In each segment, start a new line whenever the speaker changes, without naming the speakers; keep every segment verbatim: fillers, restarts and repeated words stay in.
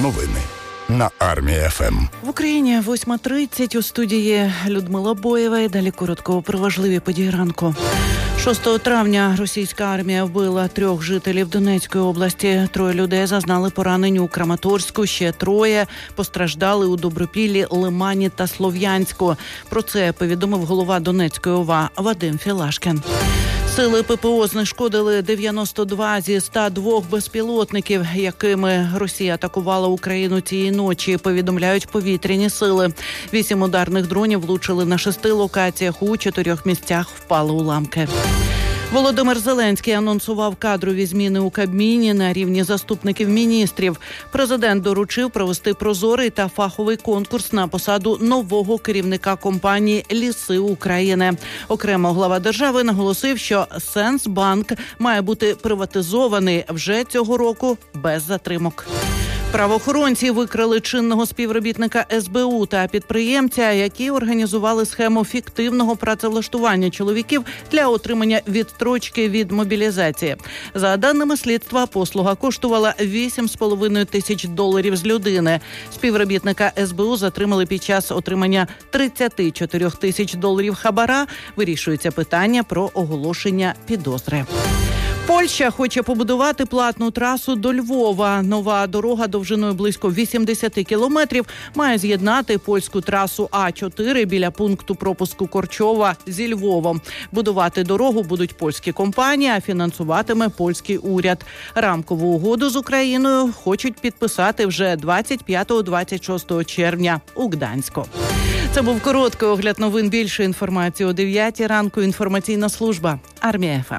Новини на Армія-ФМ.
В Україні восьма тридцять, у студії Людмила Боєва. І далі коротко про важливі події ранку. шостого травня російська армія вбила трьох жителів Донецької області. Троє людей зазнали поранень у Краматорську, ще троє постраждали у Добропіллі, Лимані та Слов'янську. Про це повідомив голова Донецької ОВА Вадим Філашкін. Сили ППО знешкодили дев'яносто два зі ста двох безпілотників, якими Росія атакувала Україну цієї ночі, повідомляють повітряні сили. Вісім ударних дронів влучили на шести локаціях, у чотирьох місцях впали уламки. Володимир Зеленський анонсував кадрові зміни у Кабміні на рівні заступників міністрів. Президент доручив провести прозорий та фаховий конкурс на посаду нового керівника компанії «Ліси України». Окремо глава держави наголосив, що Сенсбанк має бути приватизований вже цього року без затримок. Правоохоронці викрили чинного співробітника ес бе у та підприємця, які організували схему фіктивного працевлаштування чоловіків для отримання відстрочки від мобілізації. За даними слідства, послуга коштувала вісім з половиною тисяч доларів з людини. Співробітника ес бе у затримали під час отримання тридцять чотири тисяч доларів хабара. Вирішується питання про оголошення підозри. Польща хоче побудувати платну трасу до Львова. Нова дорога довжиною близько вісімдесят кілометрів має з'єднати польську трасу а чотири біля пункту пропуску Корчова зі Львовом. Будувати дорогу будуть польські компанії, а фінансуватиме польський уряд. Рамкову угоду з Україною хочуть підписати вже двадцять п'ятого - двадцять шостого червня у Гданську. Це був короткий огляд новин. Більше інформації о дев'ятій ранку. Інформаційна служба Армія-ФМ.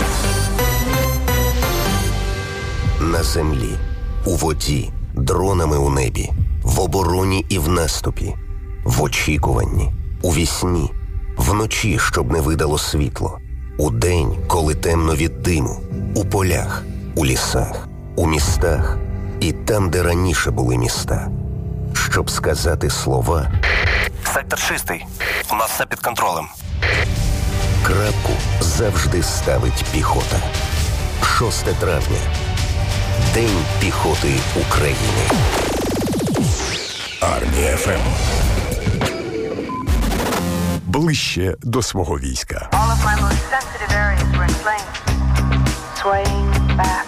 На землі, у воді, дронами у небі, в обороні і в наступі, в очікуванні, у вісні, вночі, щоб не видало світло, удень, коли темно від диму, у полях, у лісах, у містах і там, де раніше були міста. Щоб сказати слова
«Сектор чистий. У нас все під контролем».
Крапку завжди ставить піхота. шостого травня. День піхоти України.
Армія-ФМ. Ближче до свого війська.
All of my most sensitive areas were inflamed, swaying back